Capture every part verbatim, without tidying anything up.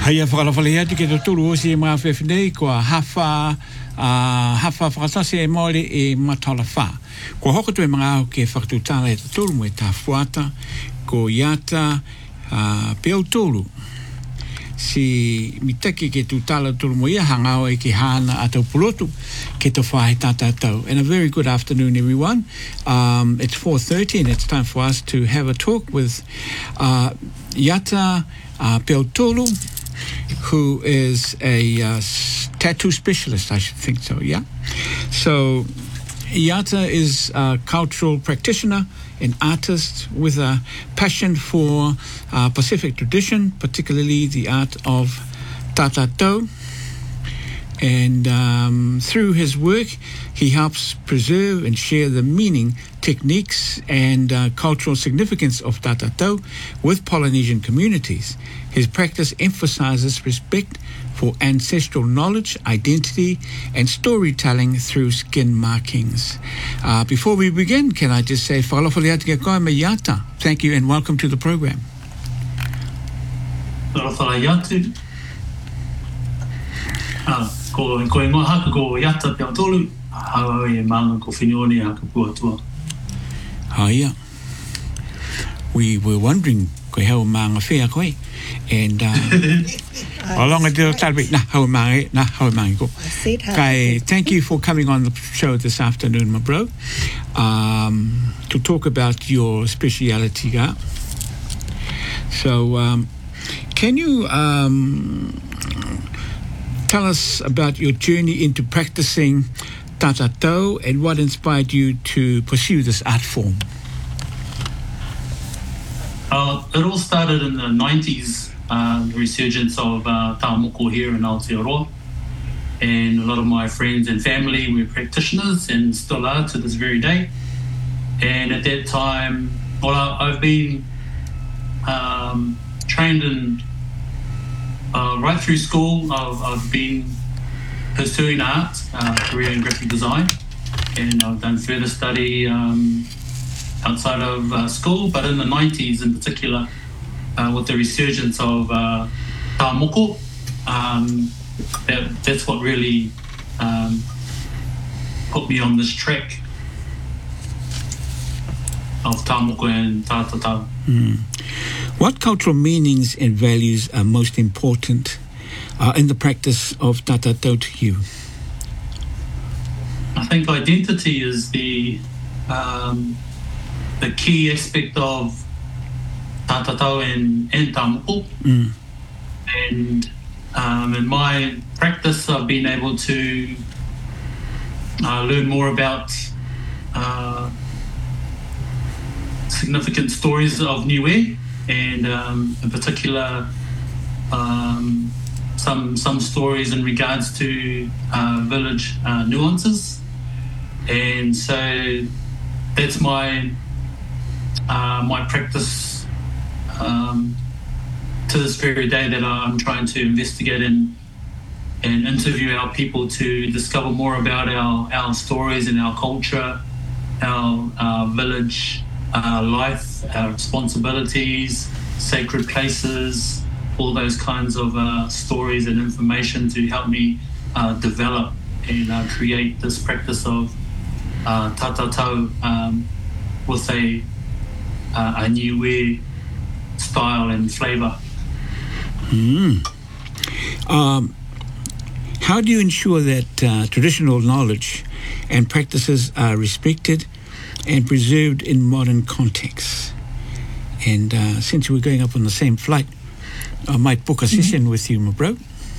Haia whakalawhale atu ke to turu o si e mga whewhinei kua hawha uh, hawha whakatase e maore e matala wha. Kua hoko tu e mga au ke whakatutala e to turu mo e tā fuata ko iata uh, peo turu. Si mitaki ke tutala turu mo ia hangao e ke hana atau pulotu ke to whahe tātātau. And a very good afternoon, everyone. Um, it's four thirty and it's time for us to have a talk with uh, Iata uh, Peo Tolu, who is a uh, tattoo specialist, I should think so, yeah? So Iata is a cultural practitioner and artist with a passion for uh, Pacific tradition, particularly the art of tātātau. And um, through his work, he helps preserve and share the meaning, techniques, and uh, cultural significance of tātātau with Polynesian communities. His practice emphasizes respect for ancestral knowledge, identity, and storytelling through skin markings. Uh, before we begin, can I just say, whakalawhale atu ke koe me Iata. Thank you and welcome to the program. Whakalawhale atu. Ah. Ko ko ingoa haka ko Iata Peo Tolu hawa e manga ko whinione haka puatua. Haia. We were wondering ko hau manga whea koe. And uh, along a deal talbik na hau manga na hau manga ko. Kai, thank you for coming on the show this afternoon, my bro. Um, to talk about your speciality, yeah? So um, can you um, tell us about your journey into practicing tātātau and what inspired you to pursue this art form? Uh, it all started in the nineties, uh, the resurgence of uh, tā moko here in Aotearoa. And a lot of my friends and family were practitioners and still are to this very day. And at that time, well, I, I've been um, trained in Uh, right through school, I've, I've been pursuing art, uh, career in graphic design, and I've done further study um, outside of uh, school, but in the nineties in particular, uh, with the resurgence of uh, tā moko, um, that, that's what really um, put me on this track of tā moko and tātātau. Mm. What cultural meanings and values are most important uh, in the practice of tātātau to you? I think identity is the um, the key aspect of tātātau and, and tā moko. Mm. And um, in my practice, I've been able to uh, learn more about uh, significant stories of Niue, and um, in particular um, some some stories in regards to uh, village uh, nuances. And so that's my uh, my practice um, to this very day, that I'm trying to investigate and and interview our people to discover more about our, our stories and our culture, our, our village Uh, life, our responsibilities, sacred places, all those kinds of uh, stories and information to help me uh, develop and uh, create this practice of uh, tātātau um, with a, uh, a new way, style and flavour. Mm. Um, how do you ensure that uh, traditional knowledge and practices are respected and preserved in modern contexts? And uh, since we're going up on the same flight, I might book a session with you, my bro.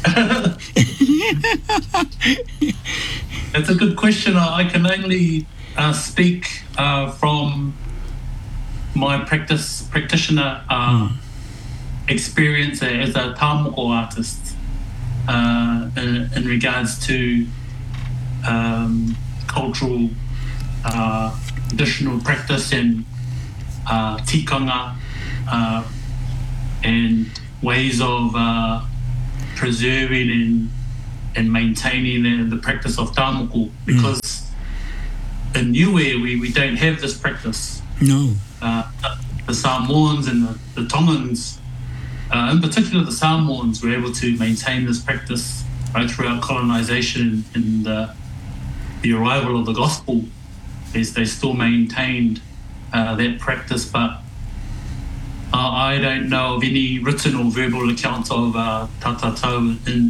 That's a good question. I can only uh, speak uh, from my practice practitioner uh, mm. experience as a tā moko artist uh, in, in regards to um, cultural uh, traditional practice and uh, tikanga uh, and ways of uh, preserving and and maintaining the, the practice of tā moko, because mm. in Niue we, we don't have this practice. No. Uh, the Samoans and the, the Tongans uh, in particular the Samoans were able to maintain this practice right throughout colonization and the, the arrival of the gospel. Is they still maintained uh, that practice, but uh, I don't know of any written or verbal account of uh, tatatau in